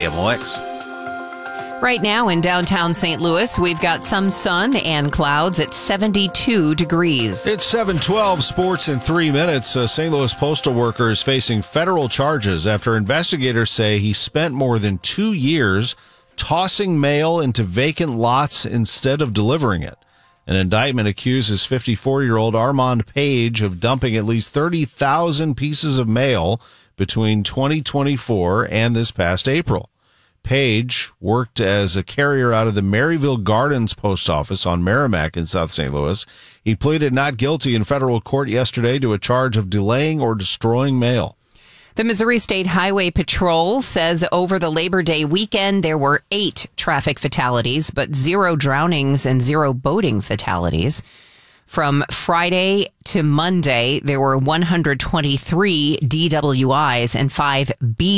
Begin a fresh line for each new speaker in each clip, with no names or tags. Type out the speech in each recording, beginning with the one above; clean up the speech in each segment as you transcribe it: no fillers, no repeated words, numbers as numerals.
KMOX.
Right now in downtown St. Louis, we've got some sun and clouds at 72 degrees.
It's 7:12, sports in 3 minutes. A St. Louis postal worker is facing federal charges after investigators say he spent more than 2 years tossing mail into vacant lots instead of delivering it. An indictment accuses 54-year-old Armand Page of dumping at least 30,000 pieces of mail between 2024 and this past April. Page worked as a carrier out of the Maryville Gardens post office on Merrimack in South St. Louis. He pleaded not guilty in federal court yesterday to a charge of delaying or destroying mail.
The Missouri State Highway Patrol says over the Labor Day weekend, there were 8 traffic fatalities, but 0 drownings and 0 boating fatalities. From Friday to Monday, there were 123 DWIs and 5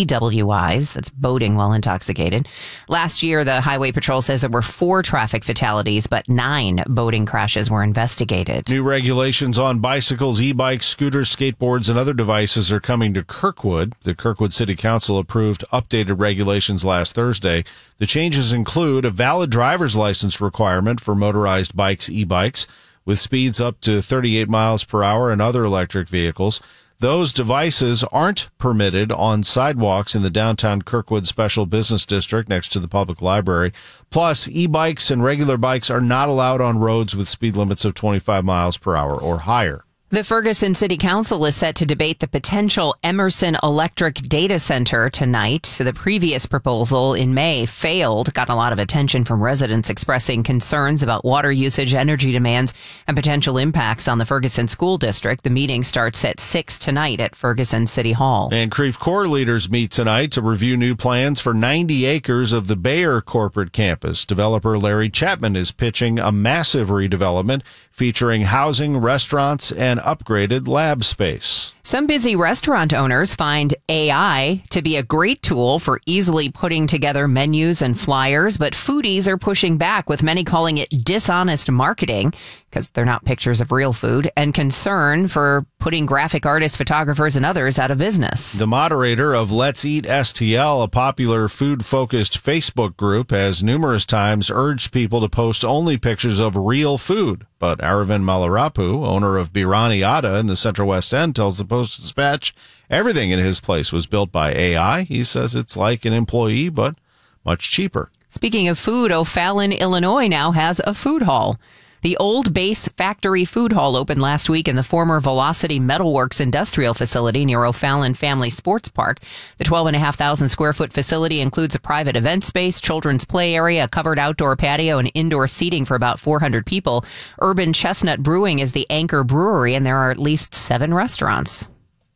BWIs. That's boating while intoxicated. Last year, the Highway Patrol says there were 4 traffic fatalities, but 9 boating crashes were investigated.
New regulations on bicycles, e-bikes, scooters, skateboards, and other devices are coming to Kirkwood. The Kirkwood City Council approved updated regulations last Thursday. The changes include a valid driver's license requirement for motorized bikes, e-bikes, with speeds up to 38 miles per hour and other electric vehicles. Those devices aren't permitted on sidewalks in the downtown Kirkwood Special Business District next to the public library. Plus, e-bikes and regular bikes are not allowed on roads with speed limits of 25 miles per hour or higher.
The Ferguson City Council is set to debate the potential Emerson Electric Data Center tonight. The previous proposal in May failed, got a lot of attention from residents expressing concerns about water usage, energy demands, and potential impacts on the Ferguson School District. The meeting starts at 6 tonight at Ferguson City Hall.
And Creve Coeur leaders meet tonight to review new plans for 90 acres of the Bayer corporate campus. Developer Larry Chapman is pitching a massive redevelopment featuring housing, restaurants, and upgraded lab space.
Some busy restaurant owners find AI to be a great tool for easily putting together menus and flyers, but foodies are pushing back, with many calling it dishonest marketing because they're not pictures of real food, and concern for putting graphic artists, photographers, and others out of business.
The moderator of Let's Eat STL, a popular food-focused Facebook group, has numerous times urged people to post only pictures of real food. But Aravind Malarapu, owner of Birani Ada in the Central West End, tells the Post-Dispatch everything in his place was built by AI. He says it's like an employee, but much cheaper.
Speaking of food, O'Fallon, Illinois now has a food hall. The Old Base Factory Food Hall opened last week in the former Velocity Metalworks industrial facility near O'Fallon Family Sports Park. The 12,500 square foot facility includes a private event space, children's play area, a covered outdoor patio, and indoor seating for about 400 people. Urban Chestnut Brewing is the anchor brewery, and there are at least 7 restaurants.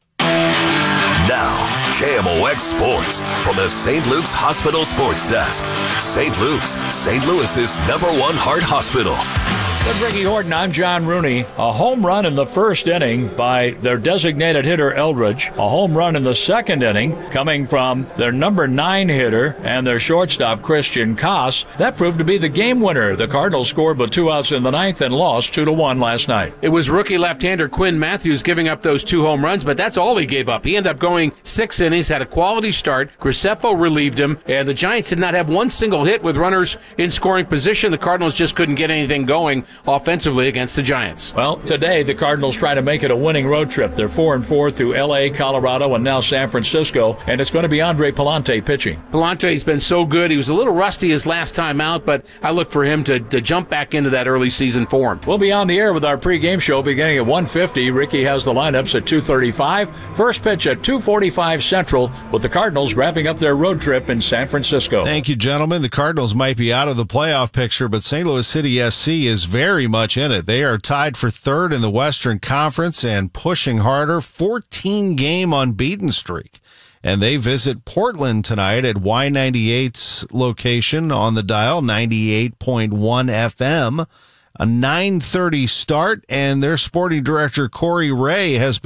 Now, KMOX Sports from the St. Luke's Hospital Sports Desk. St. Luke's, St. Louis's #1 heart hospital.
With Ricky Horton, I'm John Rooney. A home run in the first inning by their designated hitter Eldridge. A home run in the second inning coming from their number 9 hitter and their shortstop Christian Koss. That proved to be the game winner. The Cardinals scored with 2 outs in the 9th and lost 2-1 last night.
It was rookie left-hander Quinn Matthews giving up those 2 home runs, but that's all he gave up. He ended up going 6 innings, had a quality start. Graceffo relieved him, and the Giants did not have one single hit with runners in scoring position. The Cardinals just couldn't get anything going offensively against the Giants.
Well, today the Cardinals try to make it a winning road trip. They're 4-4 through L.A., Colorado, and now San Francisco, and it's going to be Andre Palante pitching.
Palante's been so good. He was a little rusty his last time out, but I look for him to jump back into that early season form.
We'll be on the air with our pregame show beginning at 1:50. Ricky has the lineups at 2:35. First pitch at 2:45 Central, with the Cardinals wrapping up their road trip in San Francisco.
Thank you, gentlemen. The Cardinals might be out of the playoff picture, but St. Louis City SC is very much in it. They are tied for 3rd in the Western Conference and pushing harder. 14-game unbeaten streak. And they visit Portland tonight at Y98's location on the dial, 98.1 FM. A 9:30 start, and their sporting director, Corey Ray, has been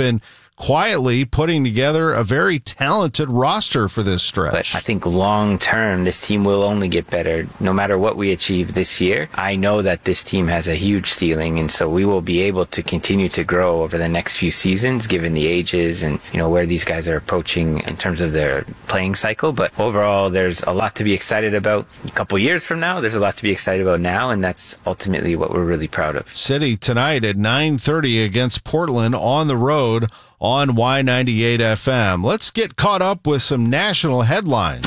quietly putting together a very talented roster for this stretch.
But I think long term, this team will only get better no matter what we achieve this year. I know that this team has a huge ceiling, and so we will be able to continue to grow over the next few seasons, given the ages and, where these guys are approaching in terms of their playing cycle. But overall, there's a lot to be excited about a couple years from now. There's a lot to be excited about now, and that's ultimately what we're really proud of.
City tonight at 9:30 against Portland on the road on Y98 FM. Let's get caught up with some national headlines.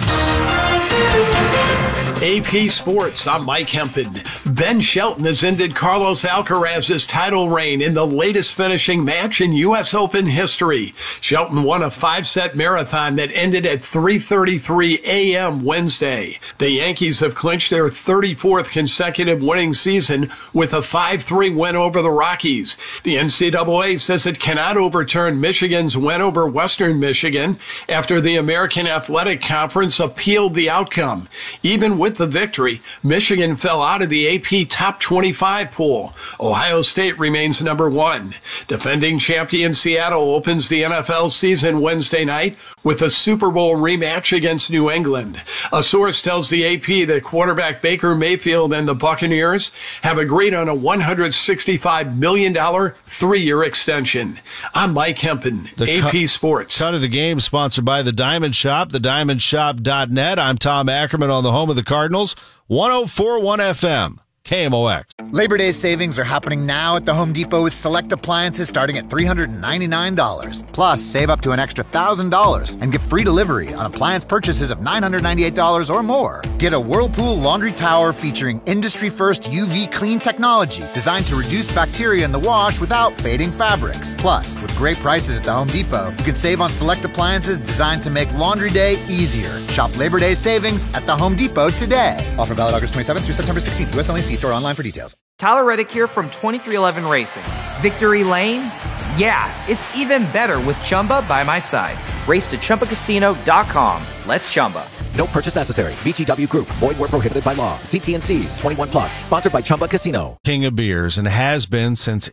AP Sports, I'm Mike Hempen. Ben Shelton has ended Carlos Alcaraz's title reign in the latest finishing match in U.S. Open history. Shelton won a 5-set marathon that ended at 3:33 a.m. Wednesday. The Yankees have clinched their 34th consecutive winning season with a 5-3 win over the Rockies. The NCAA says it cannot overturn Michigan's win over Western Michigan after the American Athletic Conference appealed the outcome. Even with the victory, Michigan fell out of the AP Top 25 pool. Ohio State remains number 1. Defending champion Seattle opens the NFL season Wednesday night with a Super Bowl rematch against New England. A source tells the AP that quarterback Baker Mayfield and the Buccaneers have agreed on a $165 million 3-year extension. I'm Mike Hempen, AP Sports.
Cut of the game sponsored by The Diamond Shop, thediamondshop.net. I'm Tom Ackerman on the home of the Cardinals, 104.1 FM. KMOX.
Labor Day savings are happening now at the Home Depot with select appliances starting at $399. Plus, save up to an extra $1,000 and get free delivery on appliance purchases of $998 or more. Get a Whirlpool laundry tower featuring industry-first UV clean technology designed to reduce bacteria in the wash without fading fabrics. Plus, with great prices at the Home Depot, you can save on select appliances designed to make laundry day easier. Shop Labor Day savings at the Home Depot today. Offer valid August 27th through September 16th. U.S. only. See store online for details.
Tyler Reddick here from 2311 Racing. Victory Lane? Yeah, it's even better with Chumba by my side. Race to ChumbaCasino.com. Let's Chumba.
No purchase necessary. VGW Group. Void where prohibited by law. See T&Cs. 21 plus. Sponsored by Chumba Casino.
King of beers, and has been since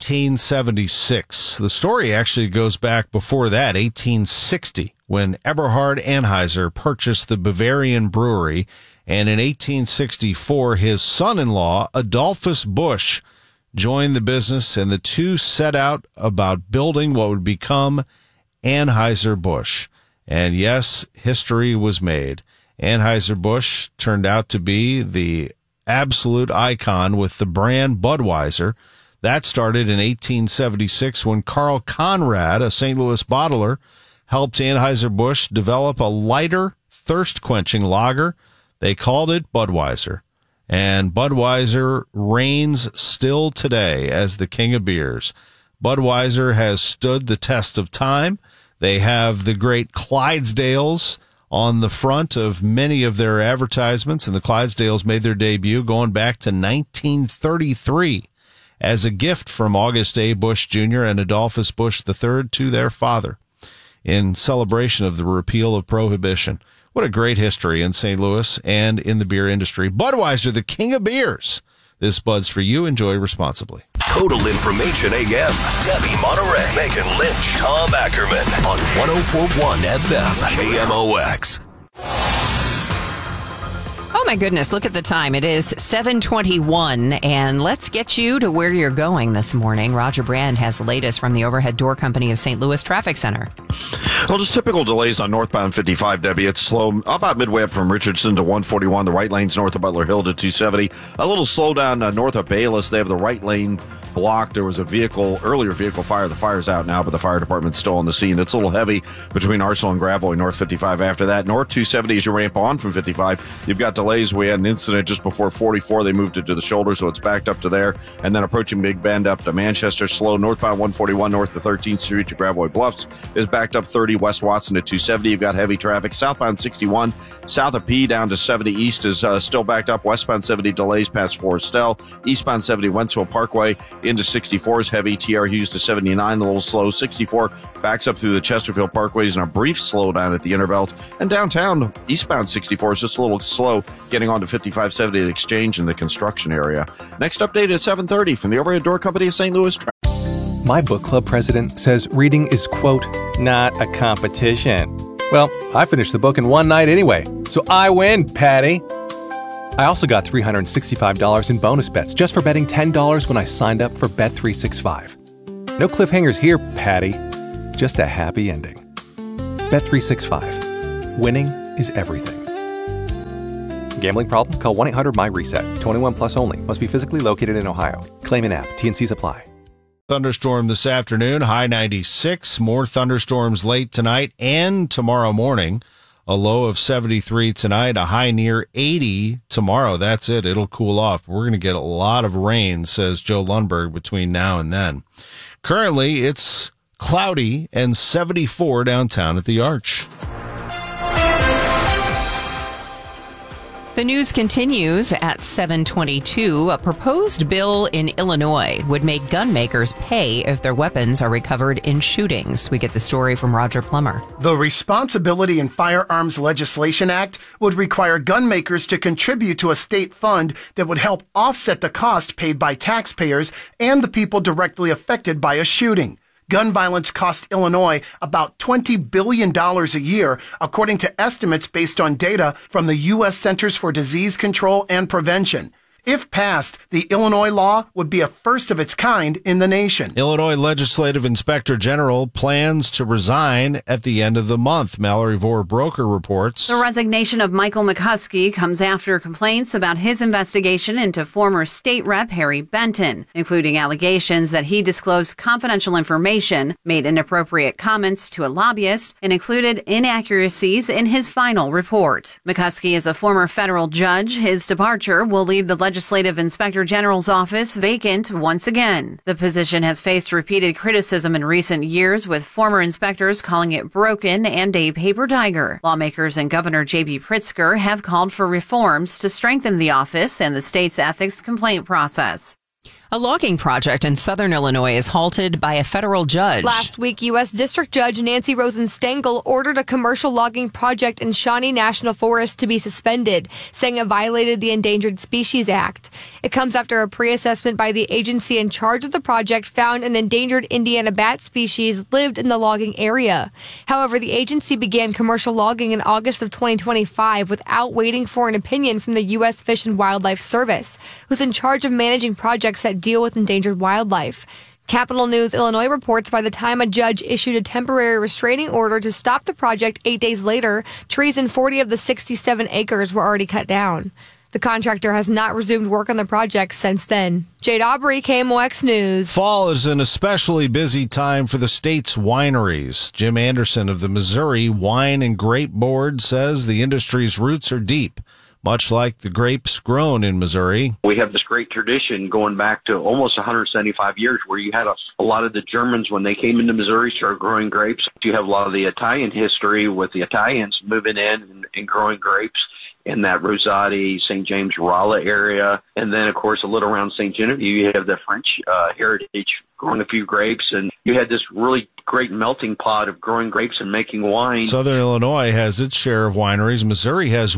1876. The story actually goes back before that, 1860, when Eberhard Anheuser purchased the Bavarian brewery. And in 1864, his son-in-law, Adolphus Busch, joined the business, and the two set out about building what would become Anheuser-Busch. And yes, history was made. Anheuser-Busch turned out to be the absolute icon with the brand Budweiser. That started in 1876 when Carl Conrad, a St. Louis bottler, helped Anheuser-Busch develop a lighter, thirst-quenching lager. They called it Budweiser, and Budweiser reigns still today as the king of beers. Budweiser has stood the test of time. They have the great Clydesdales on the front of many of their advertisements, and the Clydesdales made their debut going back to 1933 as a gift from August A. Busch Jr. and Adolphus Busch III to their father in celebration of the repeal of Prohibition. What a great history in St. Louis and in the beer industry. Budweiser, the king of beers. This Bud's for you. Enjoy responsibly.
Total Information AM. Debbie Monterey, Megan Lynch, Tom Ackerman on 104.1 FM. KMOX.
Oh my goodness, look at the time. It is 7:21, and let's get you to where you're going this morning. Roger Brand has the latest from the Overhead Door Company of St. Louis Traffic Center.
Well, just typical delays on northbound 55, Debbie. It's slow about midway up from Richardson to 141. The right lane's north of Butler Hill to 270. A little slowdown north of Bayless. They have the right lane blocked. There was a earlier vehicle fire. The fire's out now, but the fire department's still on the scene. It's a little heavy between Arsenal and Gravois, north 55 after that. North 270 as you ramp on from 55. You've got delays. We had an incident just before 44. They moved it to the shoulder, so it's backed up to there. And then approaching Big Bend up to Manchester, slow. Northbound 141 north of 13th Street to Gravois Bluffs is backed up 30 West Watson to 270. You've got heavy traffic. Southbound 61 south of P down to 70 east is still backed up. Westbound 70 delays past Forestell. Eastbound 70 Wentzville Parkway into 64 is heavy. TR Hughes to 79, a little slow. 64 backs up through the Chesterfield Parkways and a brief slowdown at the Intervelt. And downtown, eastbound 64 is just a little slow getting on to 5570 at Exchange in the construction area. Next update at 7:30 from the Overhead Door Company of St. Louis.
My book club president says reading is, quote, not a competition. Well, I finished the book in one night anyway, so I win, Patty. I also got $365 in bonus bets just for betting $10 when I signed up for Bet365. No cliffhangers here, Patty. Just a happy ending. Bet365. Winning is everything. Gambling problem? Call 1-800-MY-RESET. 21 plus only. Must be physically located in Ohio. Claim in app. T&Cs apply.
Thunderstorm this afternoon, high 96. More thunderstorms late tonight and tomorrow morning. A low of 73 tonight, a high near 80 tomorrow. That's it. It'll cool off. We're going to get a lot of rain, says Joe Lundberg, between now and then. Currently, it's cloudy and 74 downtown at the Arch.
The news continues at 7:22. A proposed bill in Illinois would make gun makers pay if their weapons are recovered in shootings. We get the story from Roger Plummer.
The Responsibility in Firearms Legislation Act would require gun makers to contribute to a state fund that would help offset the cost paid by taxpayers and the people directly affected by a shooting. Gun violence cost Illinois about $20 billion a year, according to estimates based on data from the U.S. Centers for Disease Control and Prevention. If passed, the Illinois law would be a first of its kind in the nation.
Illinois Legislative Inspector General plans to resign at the end of the month. Mallory Vore-Broker reports.
The resignation of Michael McCuskey comes after complaints about his investigation into former state rep Harry Benton, including allegations that he disclosed confidential information, made inappropriate comments to a lobbyist, and included inaccuracies in his final report. McCuskey is a former federal judge. His departure will leave the Legislative Inspector General's office vacant once again. The position has faced repeated criticism in recent years, with former inspectors calling it broken and a paper tiger. Lawmakers and Governor J.B. Pritzker have called for reforms to strengthen the office and the state's ethics complaint process.
A logging project in southern Illinois is halted by a federal judge.
Last week, U.S. District Judge Nancy Rosenstengel ordered a commercial logging project in Shawnee National Forest to be suspended, saying it violated the Endangered Species Act. It comes after a pre-assessment by the agency in charge of the project found an endangered Indiana bat species lived in the logging area. However, the agency began commercial logging in August of 2025 without waiting for an opinion from the U.S. Fish and Wildlife Service, who's in charge of managing projects that deal with endangered wildlife. Capital News Illinois reports by the time a judge issued a temporary restraining order to stop the project 8 days later, trees in 40 of the 67 acres were already cut down. The contractor has not resumed work on the project since then. Jade Aubrey, KMOX News.
Fall is an especially busy time for the state's wineries. Jim Anderson of the Missouri Wine and Grape Board says the industry's roots are deep, much like the grapes grown in Missouri.
We have this great tradition going back to almost 175 years where you had a lot of the Germans, when they came into Missouri, started growing grapes. You have a lot of the Italian history with the Italians moving in and growing grapes in that Rosati, St. James, Rolla area. And then, of course, a little around St. Genevieve, you have the French heritage growing a few grapes. And you had this really great melting pot of growing grapes and making wine.
Southern Illinois has its share of wineries. Missouri has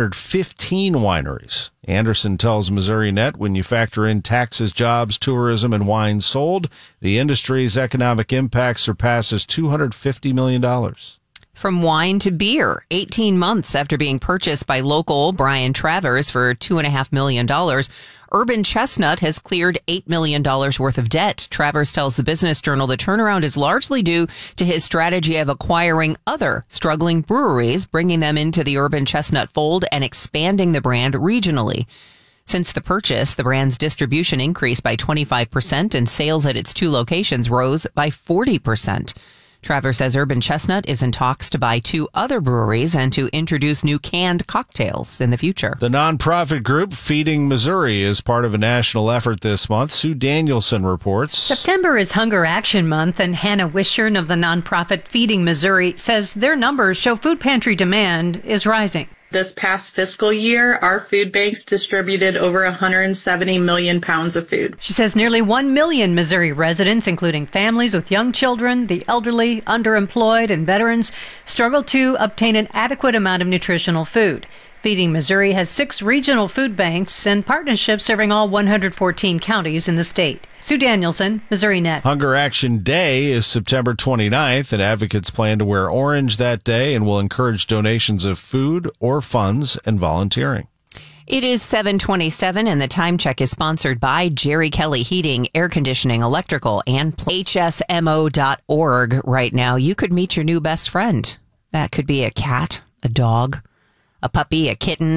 115 wineries. Anderson tells Missouri Net when you factor in taxes, jobs, tourism, and wine sold, the industry's economic impact surpasses $250 million.
From wine to beer, 18 months after being purchased by local Brian Travers for $2.5 million, Urban Chestnut has cleared $8 million worth of debt. Travers tells the Business Journal the turnaround is largely due to his strategy of acquiring other struggling breweries, bringing them into the Urban Chestnut fold and expanding the brand regionally. Since the purchase, the brand's distribution increased by 25% and sales at its 2 locations rose by 40%. Travers says Urban Chestnut is in talks to buy 2 other breweries and to introduce new canned cocktails in the future.
The nonprofit group Feeding Missouri is part of a national effort this month. Sue Danielson reports.
September is Hunger Action Month, and Hannah Wishern of the nonprofit Feeding Missouri says their numbers show food pantry demand is rising.
This past fiscal year, our food banks distributed over 170 million pounds of food.
She says nearly 1 million Missouri residents, including families with young children, the elderly, underemployed, and veterans, struggle to obtain an adequate amount of nutritional food. Feeding Missouri has 6 regional food banks and partnerships serving all 114 counties in the state. Sue Danielson, Missouri Net.
Hunger Action Day is September 29th, and advocates plan to wear orange that day and will encourage donations of food or funds and volunteering.
It is 7:27, and the time check is sponsored by Jerry Kelly Heating, Air Conditioning, Electrical, and HSMO.org. Right now, you could meet your new best friend. That could be a cat, a dog, a puppy, a kitten,